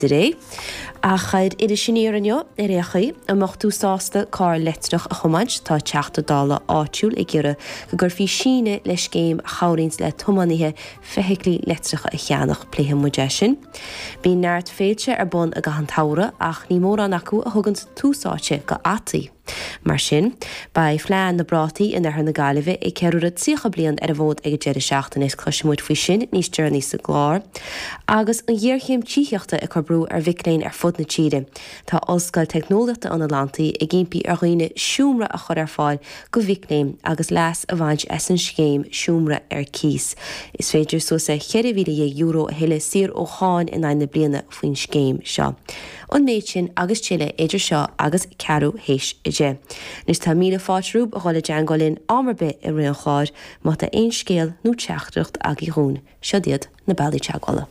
Diré, a chaid idir sinéirinio réchaí a mochtú sásta cá letrach a chomaint tá teachta dála áitiúil I gghearra go gur fí síne leis céim chairins le tomanithe feithiclí letracha a cheannach pluthe muide sin. Bí neart féilte ar bun a gahan tára ach ní mór an acu a thugant túsáte go átaí. Mar sin, ba phlean na brátaí in ar na Gaillimhe I ceúra tíocha blian ar a bhód ag deir seachtain is cloisiúid faoi sin níos dearnaí sa glár, agus an dhearchéim tíochta a corbrú ar bhicléin ar fud na tíide. Tá oscail technoliachta an Atlantaí I gimpí ar dhaoine siúmra a chur ar fáil go bhicléim agus leas a bhaint as an scéim siúmra ar cís. Is féidir so sa €100 a heile sir ó cháin in na bliana faoin scéim seo. An méid sin agus Chile idir seo agus cearú héis ide. Nus tá míle fáitrúb a gháile deangolinn amarbe I rion cháir má tá aon scéal nó teachtracht ag I hún. Siodiad na bailí teaghála.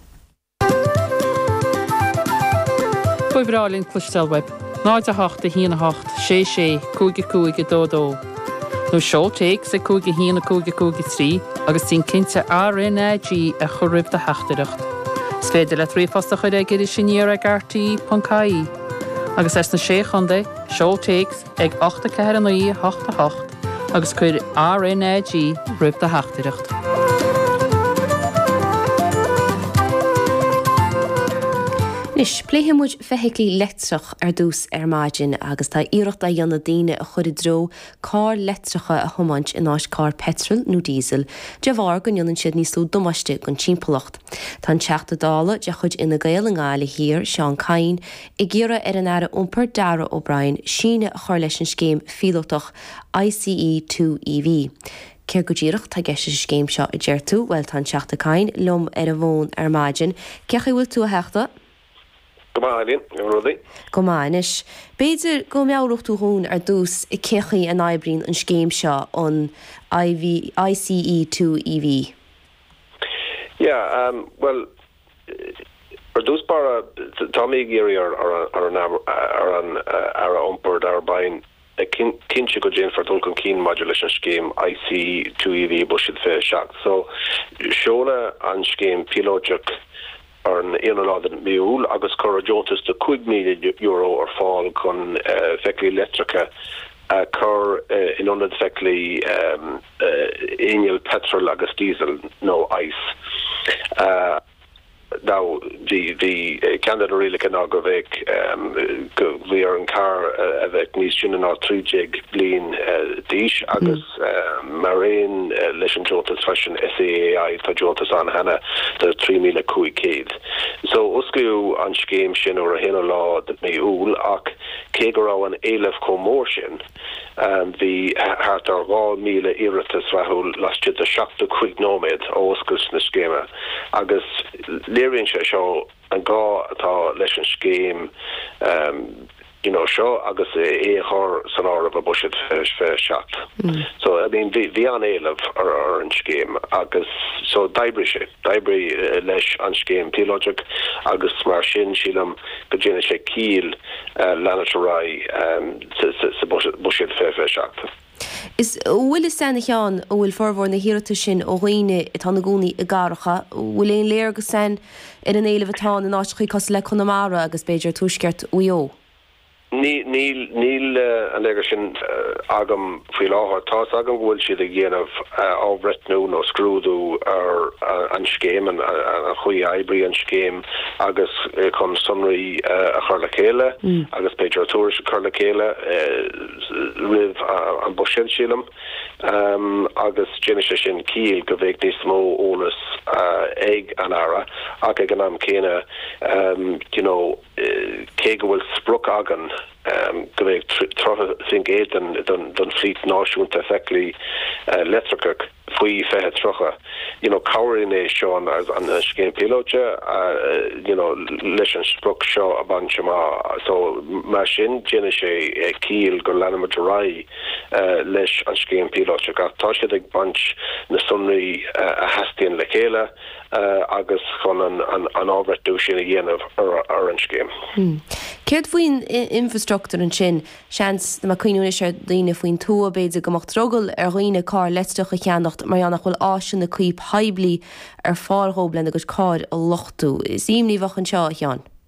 Bráilín clustelweb, 9-8 híanacht, 6 cúige dódó. Nó seoltéig sa cúige híana cúige trí, agus tín cinnte RNAG a choribh de heachtareacht. Sfeidir le trífasta chuid ag idir sinéar ag RT.caí. Agus na sé chunda, seoltéigs ag 8-4-8-8, agus chuir RNAG ribh de heachtareacht. Nis, pléthe feithiclí letrach ar dús ar maidin agus tá iirecht a dhéanana daoine a chuir dro cá letracha a thomaint in áis cá petrol nó dísel, de bhar go nionann siad níos domaiste gon timpolacht. Tá teachta dála de chuid ina gael an gáile hir Seán Cain I ggéire ar an aire iompar Dara O'Brien síne a chuir leis an scéim fialach ICE2EV. Ceir go ddíireach tá geiste scéim seo I ddeirtú bhfuil tá teachta Cain lom ar a bhón ar maidin. Ceach bhfuil tú a heachta? Gomáinis. Béidir go meabhracht tú hún ar dús I cechaí an aibrín an scéim seo an ICE2EV. Well, ar dús bara Tommy Geary ar an ompur dar bain kinse go jin for dulcon keen modulation scheme ICE2EV bushid fe shot. So Shona an scheme pilotic ar an éonladen miúl agus corrajótas de €2,000,000 ar fáil chun feiclí letracha chur in onad feiclí éineal petrol agus diesel nó ice. Now the Canada really can go vek we are in car avec níos sin ná 3 jig blin dish agus marine leis jotas fashion SAAI tá jotas an hana the 3,000 cuicéid. So uscu an scéim sin or a hinna lá dat mé úl ach cé go rá an éileh comórsin the hart ar 2,000 iritas rahul lasted the shock the quick nomad oscus na scéma agus léironn sé seo an gá atá leis an scéim seo agus chur san ára a bushid fe shot. So I mean bhí an éileh ar an scéim agus so daibri leis an scéim pilogic agus mar sin sílam go déine sé cíl lenatará sa bushid fe shot. Is bhfuil is sanna cheán ó bhfuil forhór na hiirta sin ó dhaoine I tá na gúnaí I gcaracha, bhfuil éon léir go san ar an éileh atá in áit chuí cos le Connemara agus beidir túisceart uo. Níl an legar sin agam frí láthir tá agam bhfuil siad a ggéanamh ábhreitnú nó scrúdú ar an scéim an chuí aibrí an scéim agus chun sunraí a chur le chéile agus beidir túris a chur le chéile rih an buisiid sílam agus déine sé sin cíl go bhéh níos mó ólas ag an ara ach ag an am céine cé go bhfuil spruc agan go bhéh think don fleet náisiúnta feiclí letrachach faoi fethe trocha. Cabhairn é seán as an scéim pilote leis an spruc seo a banse má. So mar sin déine sé cíl gur lenatará leis an scéim pilote ach tá siad ag bant na sunraí a heastíonn le chéile agus chun an ábhreitú sin a dhéanamh ar an scéim. Céir faoin infrastructúr an sin seans na cuiúna sé daoine faoin tú a béidir go trogel ar roioine cá letracha cheannacht mar annach bhfuil áisian na cuip hablií ar fáilthóblen agus cáir a lochtú. Is imní bhach an seo cheán?